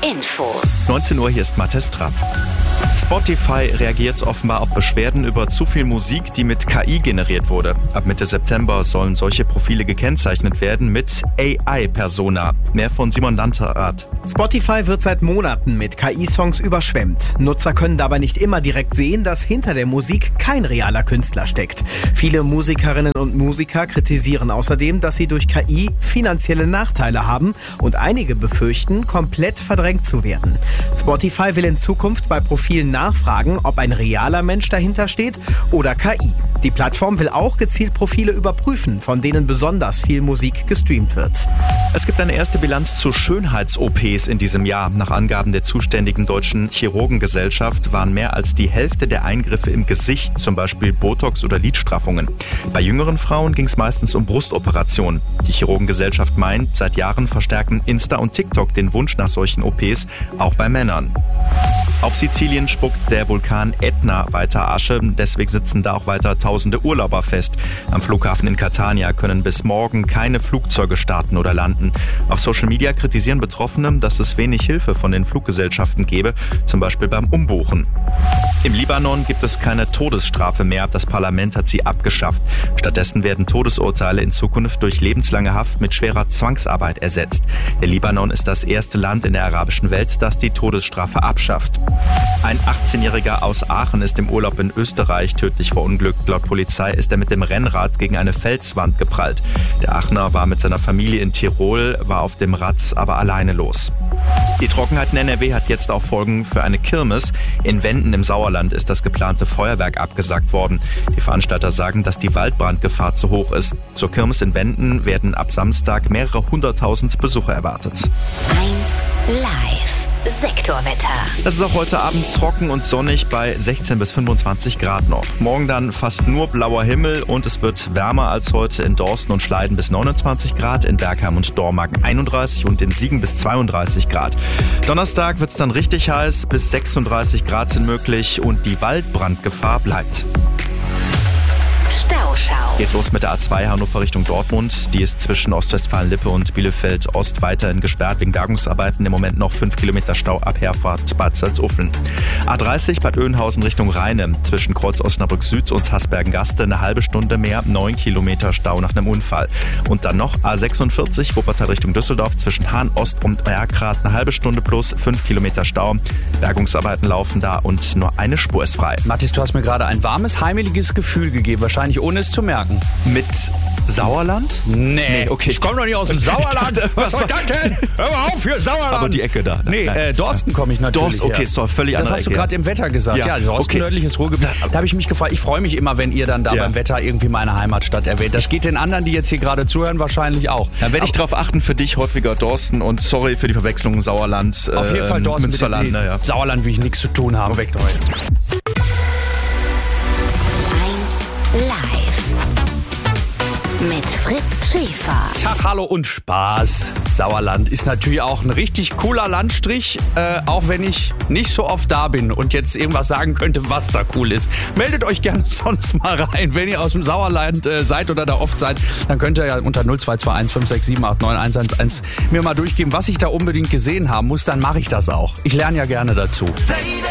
Info. 19 Uhr, hier ist Mathis Trapp. Spotify reagiert offenbar auf Beschwerden über zu viel Musik, die mit KI generiert wurde. Ab Mitte September sollen solche Profile gekennzeichnet werden mit AI-Persona. Mehr von Simon Landerath. Spotify wird seit Monaten mit KI-Songs überschwemmt. Nutzer können dabei nicht immer direkt sehen, dass hinter der Musik kein realer Künstler steckt. Viele Musikerinnen und Musiker kritisieren außerdem, dass sie durch KI finanzielle Nachteile haben und einige befürchten, komplett verdrängt zu werden. Spotify will in Zukunft bei Profilen nachfragen, ob ein realer Mensch dahinter steht oder KI. Die Plattform will auch gezielt Profile überprüfen, von denen besonders viel Musik gestreamt wird. Es gibt eine erste Bilanz zu Schönheits-OPs in diesem Jahr. Nach Angaben der zuständigen deutschen Chirurgengesellschaft waren mehr als die Hälfte der Eingriffe im Gesicht, zum Beispiel Botox oder Lidstraffungen. Bei jüngeren Frauen ging es meistens um Brustoperationen. Die Chirurgengesellschaft meint, seit Jahren verstärken Insta und TikTok den Wunsch nach solchen OPs, auch bei Männern. Auf Sizilien spuckt der Vulkan Ätna weiter Asche, deswegen sitzen da auch weiter tausende Urlauber fest. Am Flughafen in Catania können bis morgen keine Flugzeuge starten oder landen. Auf Social Media kritisieren Betroffene, dass es wenig Hilfe von den Fluggesellschaften gebe, zum Beispiel beim Umbuchen. Im Libanon gibt es keine Todesstrafe mehr, das Parlament hat sie abgeschafft. Stattdessen werden Todesurteile in Zukunft durch lebenslange Haft mit schwerer Zwangsarbeit ersetzt. Der Libanon ist das erste Land in der arabischen Welt, das die Todesstrafe abschafft. Ein 18-Jähriger aus Aachen ist im Urlaub in Österreich tödlich verunglückt. Laut Polizei ist er mit dem Rennrad gegen eine Felswand geprallt. Der Aachener war mit seiner Familie in Tirol, war auf dem Rad aber alleine los. Die Trockenheit in NRW hat jetzt auch Folgen für eine Kirmes. In Wenden im Sauerland ist das geplante Feuerwerk abgesagt worden. Die Veranstalter sagen, dass die Waldbrandgefahr zu hoch ist. Zur Kirmes in Wenden werden ab Samstag mehrere 100.000 Besucher erwartet. 1 Live. Sektorwetter. Es ist auch heute Abend trocken und sonnig bei 16 bis 25 Grad noch. Morgen dann fast nur blauer Himmel und es wird wärmer als heute in Dorsten und Schleiden bis 29 Grad, in Bergheim und Dormagen 31 und in Siegen bis 32 Grad. Donnerstag wird es dann richtig heiß, bis 36 Grad sind möglich und die Waldbrandgefahr bleibt. Stauschau. Geht los mit der A2 Hannover Richtung Dortmund. Die ist zwischen Ostwestfalen-Lippe und Bielefeld-Ost weiterhin gesperrt wegen Bergungsarbeiten. Im Moment noch 5 Kilometer Stau ab Herfahrt Bad Salzuflen. A30 Bad Oeynhausen Richtung Rheine. Zwischen Kreuz Osnabrück Süd und Hasbergen-Gaste eine halbe Stunde mehr, 9 Kilometer Stau nach einem Unfall. Und dann noch A46 Wuppertal Richtung Düsseldorf zwischen Hahn Ost und Erkrath eine halbe Stunde plus 5 Kilometer Stau. Bergungsarbeiten laufen da und nur eine Spur ist frei. Mathis, du hast mir gerade ein warmes, heimeliges Gefühl gegeben, wahrscheinlich ohne es zu merken. Mit Sauerland? Nee, okay. Ich komme doch nicht aus dem Sauerland. Was soll das denn? Hör mal auf hier, Sauerland. Aber die Ecke da. Nee, Dorsten komme ich natürlich Dorsten, okay, ist doch völlig anders. Das hast du gerade im Wetter gesagt. Ja, Dorsten, okay. Nördliches Ruhrgebiet. Da habe ich mich gefragt, ich freue mich immer, wenn ihr dann da beim Wetter irgendwie meine Heimatstadt erwähnt. Das geht den anderen, die jetzt hier gerade zuhören, wahrscheinlich auch. Dann werde ich darauf achten, für dich häufiger Dorsten und sorry für die Verwechslung Sauerland. Auf jeden Fall Dorsten. Münsterland. Sauerland will ich nichts zu tun haben. Weg heute. 1 Live. Mit Fritz Schäfer. Tag, hallo und Spaß. Sauerland ist natürlich auch ein richtig cooler Landstrich, auch wenn ich nicht so oft da bin und jetzt irgendwas sagen könnte, was da cool ist. Meldet euch gerne sonst mal rein. Wenn ihr aus dem Sauerland seid oder da oft seid, dann könnt ihr ja unter 0221 567 89 111 mir mal durchgeben, was ich da unbedingt gesehen haben muss. Dann mache ich das auch. Ich lerne ja gerne dazu.